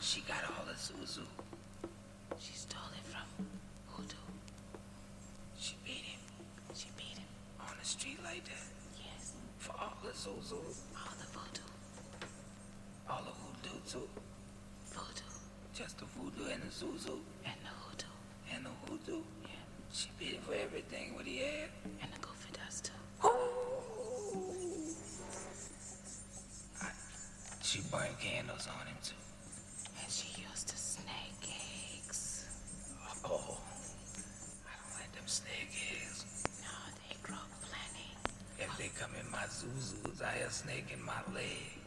she got all the Zuzu. She stole it from Hoodoo. She beat him. She beat him. On the street like that? Yes. For all the Zuzu. All the voodoo. All the Hoodoo too. Voodoo. Just the Voodoo and the Zuzu. And the Hoodoo. And the Hoodoo? Yeah. She beat him for everything what he had. And the Goofy Dust too. She burned candles on him too. And she used to snake eggs. Oh, I don't like them snake eggs. No, they grow plenty. If they come in my Zuzus, I have a snake in my leg.